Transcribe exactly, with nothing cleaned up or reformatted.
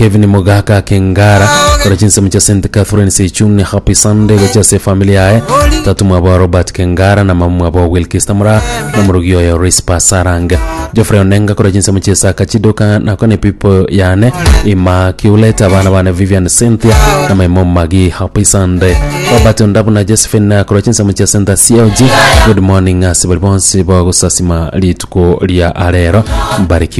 Kevin Mogaka Kengara kwa jinsi mcha Saint Catherine Seichuni Happy Sunday kwa jase familia yae tatu mwaba Robert Kengara na mamu mwaba Wilkis Tamara na murugio ya Rispa Saranga Jeffrey Onenga kwa jinsi mcha Saka Chidoka na kone people yane Immaculate abana bana Vivian Cynthia na maimom Magi Happy Sunday Robert Ondabu na Josephine kwa jinsi mcha Saint C L G good morning asibali bonsi bago sasima lituko lia arero mbarikiwe.